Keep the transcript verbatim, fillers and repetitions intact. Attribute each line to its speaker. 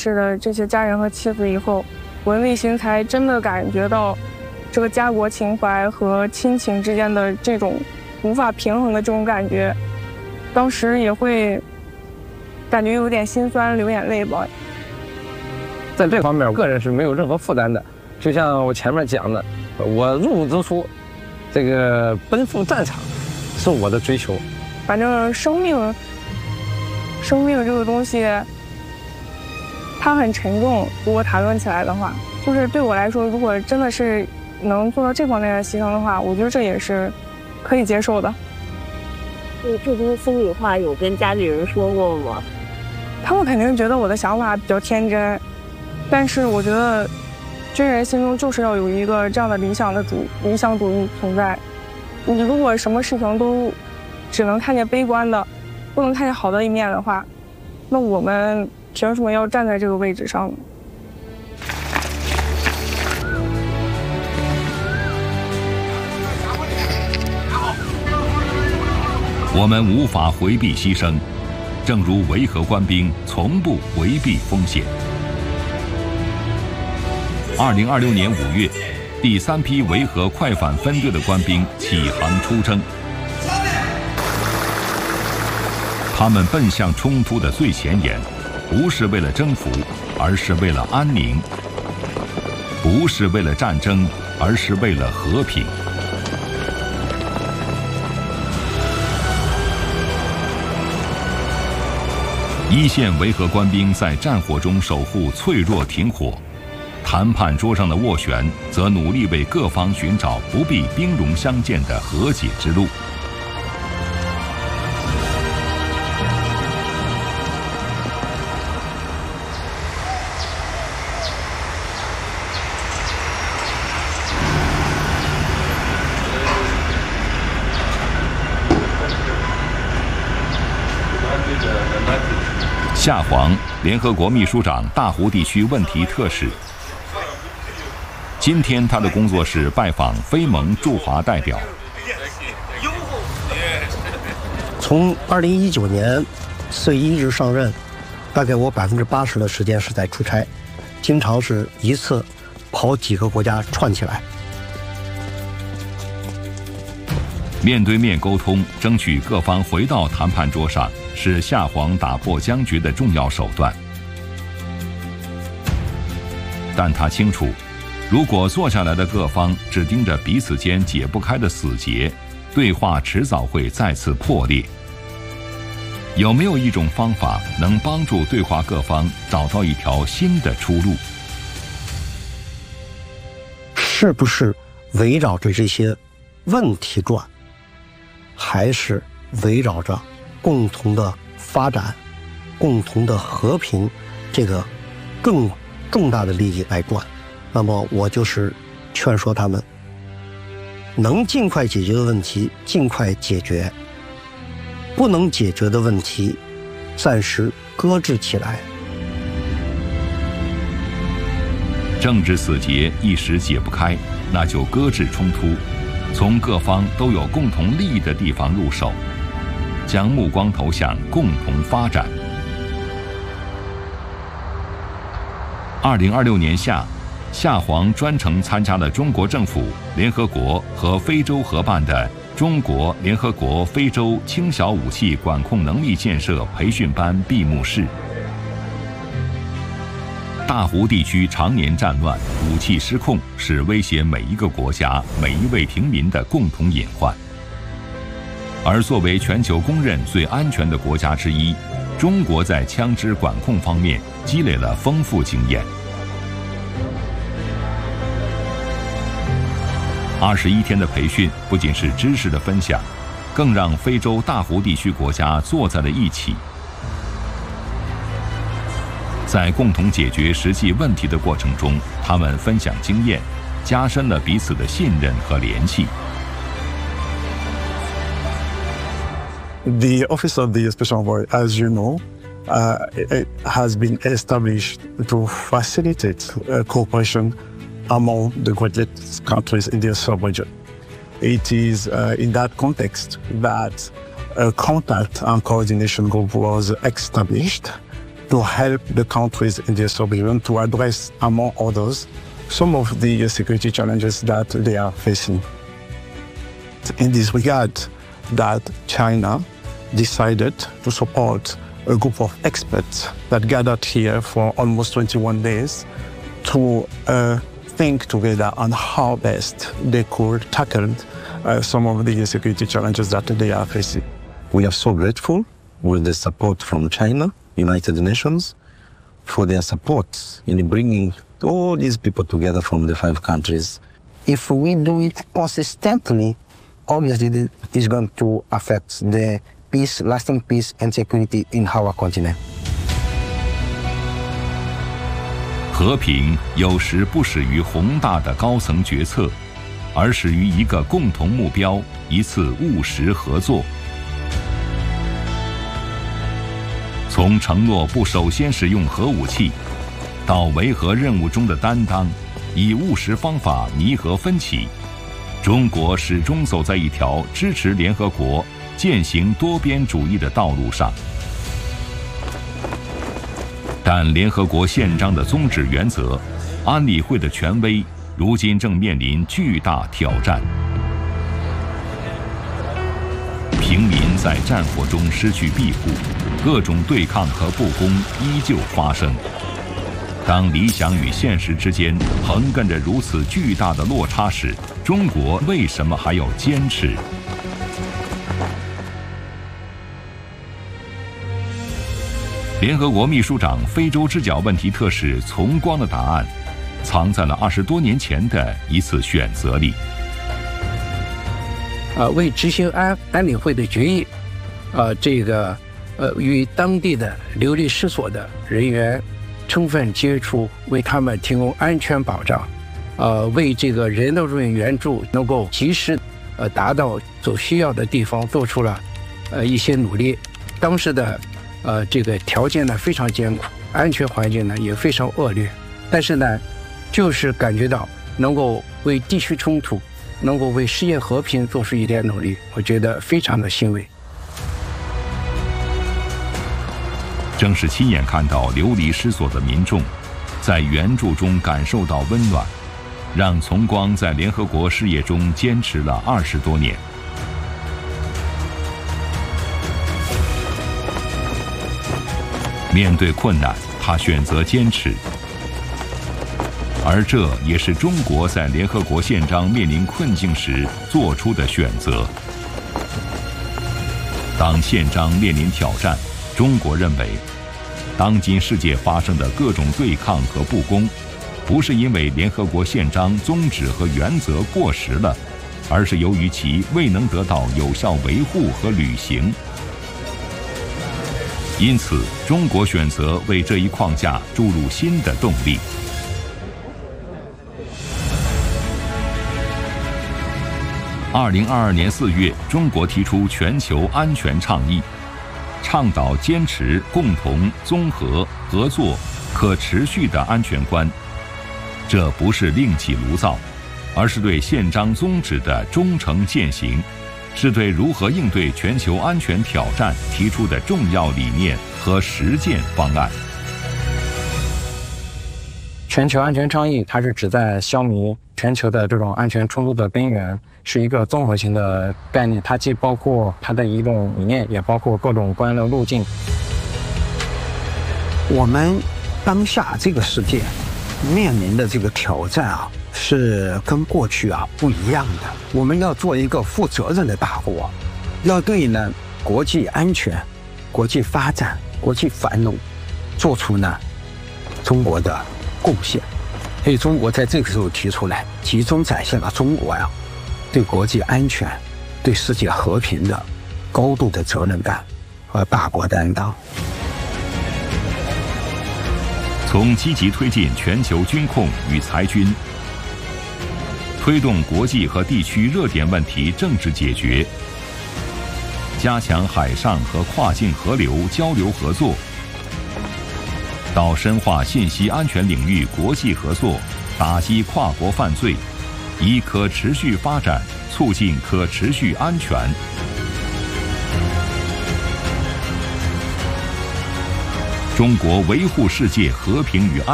Speaker 1: 世的这些家人和妻子以后，我的内心才真的感觉到这个家国情怀和亲情之间的这种无法平衡的这种感觉。当时也会感觉有点心酸，流眼泪吧。
Speaker 2: 在这方面，个人是没有任何负担的。就像我前面讲的，我入伍之初，这个奔赴战场是我的追求。
Speaker 1: 反正生命，生命这个东西，它很沉重。如果谈论起来的话，就是对我来说，如果真的是能做到这方面的牺牲的话，我觉得这也是可以接受的。
Speaker 3: 你这些心里话有跟家里人说过吗？
Speaker 1: 他们肯定觉得我的想法比较天真，但是我觉得军人心中就是要有一个这样的理想的主理想主义存在。你如果什么事情都只能看见悲观的，不能看见好的一面的话，那我们凭什么要站在这个位置上呢？
Speaker 4: 我们无法回避牺牲，正如维和官兵从不回避风险。二零二六年五月，第三批维和快反分队的官兵启航出征，他们奔向冲突的最前沿，不是为了征服，而是为了安宁；不是为了战争，而是为了和平。一线维和官兵在战火中守护脆弱停火，谈判桌上的斡旋则努力为各方寻找不必兵戎相见的和解之路。夏黄，联合国秘书长大湖地区问题特使。今天他的工作是拜访非盟驻华代表。
Speaker 5: 从二零一九年四月一日上任，大概我百分之八十的时间是在出差，经常是一次跑几个国家串起来。
Speaker 4: 面对面沟通，争取各方回到谈判桌上，是夏黄打破僵局的重要手段。但他清楚，如果坐下来的各方只盯着彼此间解不开的死结，对话迟早会再次破裂。有没有一种方法能帮助对话各方找到一条新的出路？
Speaker 5: 是不是围绕着这些问题转，还是围绕着共同的发展、共同的和平这个更重大的利益来转？那么我就是劝说他们，能尽快解决的问题尽快解决，不能解决的问题暂时搁置起来。
Speaker 4: 政治死结一时解不开，那就搁置冲突，从各方都有共同利益的地方入手，将目光投向共同发展。二零二六年夏，夏黄专程参加了中国政府、联合国和非洲合办的中国联合国非洲轻小武器管控能力建设培训班闭幕式。大湖地区常年战乱，武器失控是威胁每一个国家、每一位平民的共同隐患。而作为全球公认最安全的国家之一，中国在枪支管控方面积累了丰富经验。二十一天的培训不仅是知识的分享，更让非洲大湖地区国家坐在了一起，在共同解决实际问题的过程中，他们分享经验，加深了彼此的信任和联系。
Speaker 6: The Office of the Special Envoy, as you know, uh, it has been established to facilitate uh, cooperation among the graduate countries in the sub-region. It is uh, in that context that a contact and coordination group was established to help the countries in the sub-region to address, among others, some of the security challenges that they are facing. In this regard, that China decided to support a group of experts that gathered here for almost twenty-one days to uh, think together on how best they could tackle uh, some of the security challenges that they are facing.
Speaker 7: We are so grateful with the support from China, United Nations, for their support in bringing all these people together from the five countries.
Speaker 5: If we do it consistently, obviously it's going to affect the peace, lasting peace and security in our continent.
Speaker 4: 和平有时不始于宏大的高层决策，而始于一个共同目标，一次务实合作。从承诺不首先使用核武器，到维和任务中的担当，以务实方法弥合分歧，中国始终走在一条支持联合国践行多边主义的道路上。但联合国宪章的宗旨原则、安理会的权威，如今正面临巨大挑战。平民在战火中失去庇护，各种对抗和不公依旧发生。当理想与现实之间横亘着如此巨大的落差时，中国为什么还要坚持？联合国秘书长非洲之角问题特使丛光的答案，藏在了二十多年前的一次选择里。
Speaker 8: 呃，为执行安安理会的决议，呃，这个呃与当地的流离失所的人员充分接触，为他们提供安全保障，呃，为这个人道主义援助能够及时呃达到所需要的地方做出了呃一些努力。当时的呃这个条件呢非常艰苦，安全环境呢也非常恶劣，但是呢，就是感觉到能够为地区冲突，能够为世界和平做出一点努力，我觉得非常的欣慰。
Speaker 4: 正是亲眼看到流离失所的民众在援助中感受到温暖，让丛光在联合国事业中坚持了二十多年。面对困难，他选择坚持，而这也是中国在联合国宪章面临困境时做出的选择。当宪章面临挑战，中国认为，当今世界发生的各种对抗和不公，不是因为联合国宪章宗旨和原则过时了，而是由于其未能得到有效维护和履行。因此，中国选择为这一框架注入新的动力。二零二二年四月，中国提出全球安全倡议，倡导坚持共同、综合、合作、可持续的安全观。这不是另起炉灶，而是对宪章宗旨的忠诚践行，是对如何应对全球安全挑战提出的重要理念和实践方案。
Speaker 8: 全球安全倡议，它是旨在消弭全球的这种安全冲突的根源，是一个综合性的概念，它既包括它的一种理念，也包括各种关联的路径。
Speaker 5: 我们当下这个世界面临的这个挑战啊，是跟过去啊不一样的。我们要做一个负责任的大国，要对呢国际安全、国际发展、国际繁荣做出呢中国的贡献。所以中国在这个时候提出来，集中展现了中国呀对国际安全、对世界和平的高度的责任感和大国担当。
Speaker 4: 从积极推进全球军控与裁军，推动国际和地区热点问题政治解决，加强海上和跨境河流交流合作，到深化信息安全领域国际合作，打击跨国犯罪，以可持续发展促进可持续安全。 中国维护世界和平与安